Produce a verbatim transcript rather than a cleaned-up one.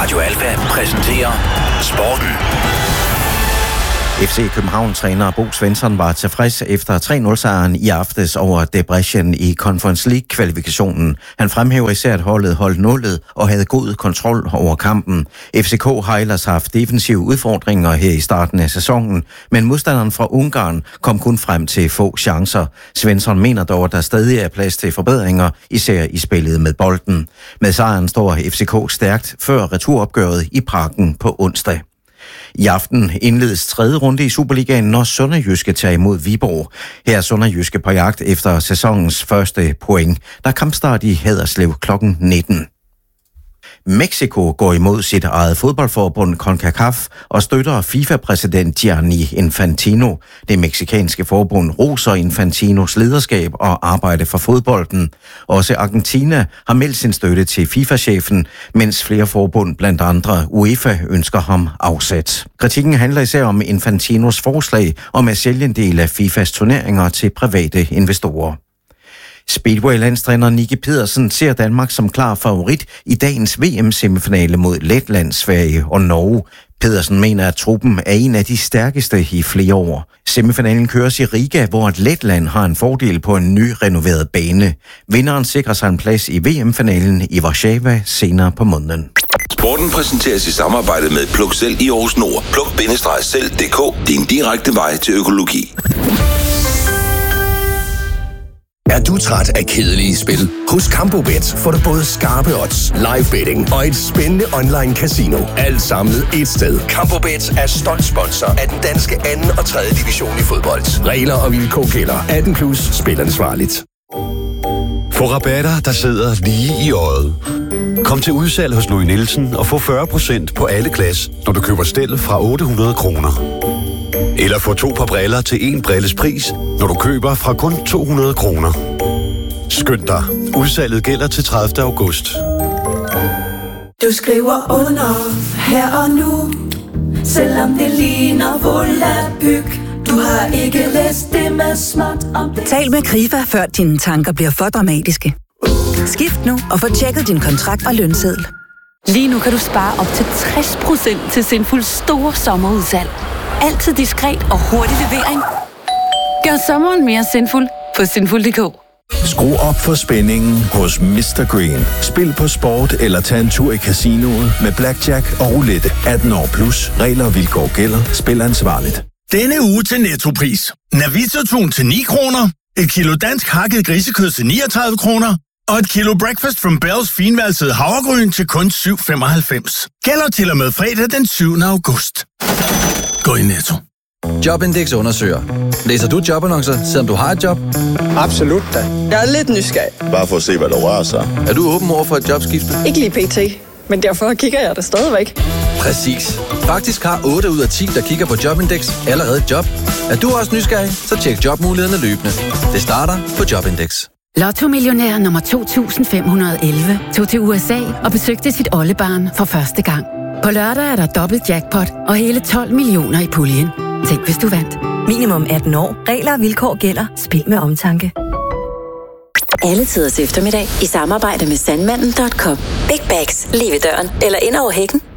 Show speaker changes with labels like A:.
A: Radio Alfa præsenterer Sporten.
B: F C København-træner Bo Svensson var tilfreds efter tre nul-sejren i aftes over Debrecen i Conference League-kvalifikationen. Han fremhæver især, at holdet holdt nullet og havde god kontrol over kampen. F C K har ellers haft defensive udfordringer her i starten af sæsonen, men modstanderen fra Ungarn kom kun frem til få chancer. Svensson mener dog, at der stadig er plads til forbedringer, især i spillet med bolden. Med sejren står F C K stærkt før returopgøret i Parken på onsdag. I aften indledes tredje runde i Superligaen, når Sønderjyske tager imod Viborg. Her er Sønderjyske på jagt efter sæsonens første point. Der er kampstart i Haderslev klokken nitten. Mexico går imod sit eget fodboldforbund CONCACAF og støtter FIFA-præsident Gianni Infantino. Det mexikanske forbund roser Infantinos lederskab og arbejde for fodbolden. Også Argentina har meldt sin støtte til FIFA-chefen, mens flere forbund, blandt andre UEFA, ønsker ham afsat. Kritikken handler især om Infantinos forslag om at sælge en del af FIFAs turneringer til private investorer. Speedway-landstræner Nicki Pedersen ser Danmark som klar favorit i dagens V M-semifinale mod Letland, Sverige og Norge. Pedersen mener, at truppen er en af de stærkeste i flere år. Semifinalen køres i Riga, hvor Letland har en fordel på en ny renoveret bane. Vinderen sikrer sig en plads i V M-finalen i Warszawa senere på måneden.
A: Sporten præsenteres i samarbejde med Pluk Selv i Aarhus Nord. Pluk Selv punktum d k. Din direkte vej til økologi.
C: Er du træt af kedelige spil? Hos Campobet får du både skarpe odds, live betting og et spændende online casino. Alt samlet et sted. Campobet er stolt sponsor af den danske anden og tredje division i fodbold. Regler og vilkår gælder. atten plus. Spil ansvarligt.
D: Få rabatter, der sidder lige i øjet. Kom til udsalg hos Louis Nielsen og få fyrre procent på alle glas, når du køber stel fra otte hundrede kroner. Eller få to par briller til en brilles pris, når du køber fra kun to hundrede kroner. Skynd dig. Udsalget gælder til tredivte august.
E: Du skriver under her og nu, selvom det ligner volapyk. Du har ikke læst det med småt om det.
F: Tal med Krifa, før dine tanker bliver for dramatiske. Skift nu og få tjekket din kontrakt og lønseddel.
G: Lige nu kan du spare op til tres procent til Sinful store sommerudsalg. Altid diskret og hurtig levering. Gør sommeren mere sinful på sinful punktum d k.
H: Skru op for spændingen hos mister Green. Spil på sport eller tag en tur i casinoet med blackjack og roulette. atten år plus. Regler og vilkår gælder. Spil ansvarligt.
I: Denne uge til Nettopris. Navita-tun til ni kroner. Et kilo dansk hakket grisekød til niogtredive kroner. Og et kilo Breakfast from Bells finvalsede havregryn til kun syv femoghalvfems. Gælder til og med fredag den syvende august. Gå i Netto.
J: Jobindex undersøger. Læser du jobannoncer, selvom du har et job?
K: Absolut da. Jeg er lidt nysgerrig.
L: Bare for at se, hvad der rører sig.
J: Er du åben over for et jobskifte?
K: Ikke lige pt. Men derfor kigger jeg det stadigvæk.
J: Præcis. Faktisk har otte ud af ti, der kigger på Jobindex, allerede et job. Er du også nysgerrig, så tjek jobmulighederne løbende. Det starter på Jobindex.
M: Lotto-millionær nummer to tusind fem hundrede og elleve tog til U S A og besøgte sit oldebarn for første gang. På lørdag er der dobbelt jackpot og hele tolv millioner i puljen. Tænk, hvis du vandt.
N: Minimum atten år. Regler og vilkår gælder. Spil med omtanke.
O: Alle tiders eftermiddag i samarbejde med sandmanden punktum com. Big bags lige ved døren eller ind over hækken.